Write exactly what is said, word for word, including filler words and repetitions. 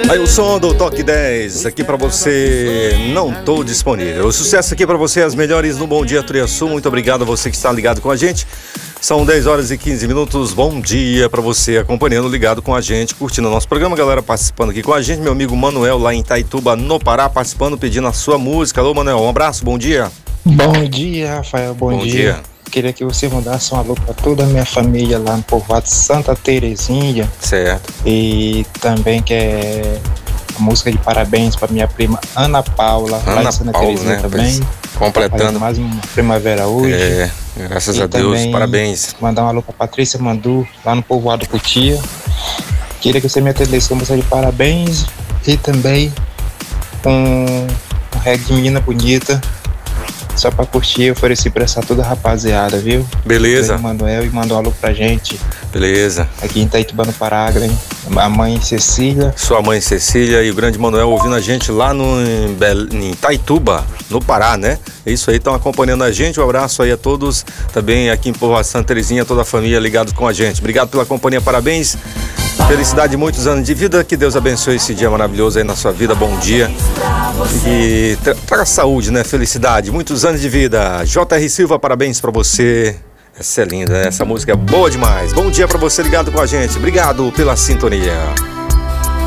Aí o som do Toque dez, aqui pra você, não tô disponível. O sucesso aqui pra você, as melhores no Bom Dia Turiaçu. Muito obrigado a você que está ligado com a gente. São dez horas e quinze minutos, bom dia pra você acompanhando, ligado com a gente, curtindo o nosso programa. Galera participando aqui com a gente, meu amigo Manuel lá em Itaituba, no Pará, participando, pedindo a sua música. Alô, Manuel, um abraço, bom dia. Bom dia, Rafael, bom, bom dia. dia. Queria que você mandasse um alô pra toda a minha família lá no povoado Santa Terezinha. Certo. E também que é a música de parabéns pra minha prima Ana Paula, Ana lá em Santa Paula, Terezinha né? também. Completando Mais uma primavera hoje. É, graças e a Deus, parabéns. Mandar um alô pra Patrícia Mandu, lá no povoado Cutia. Queria que você me atendesse com música de parabéns e também um, um reggae de menina bonita. Só pra curtir, eu ofereci pra essa toda a rapaziada, viu? Beleza. O Manuel e mandou um alô pra gente. Beleza. Aqui em Itaituba, no Pará, a mãe Cecília. Sua mãe Cecília e o grande Manuel ouvindo a gente lá no, em, Bel, em Itaituba, no Pará, né? É isso aí, estão acompanhando a gente. Um abraço aí a todos. Também aqui em Povoado Santa Terezinha, toda a família ligados com a gente. Obrigado pela companhia, parabéns. Felicidade, muitos anos de vida. Que Deus abençoe esse dia maravilhoso aí na sua vida. Bom dia. E tra- traga saúde, né? Felicidade, muitos anos de vida. J R Silva, parabéns pra você. Essa é linda, né? Essa música é boa demais. Bom dia pra você ligado com a gente. Obrigado pela sintonia.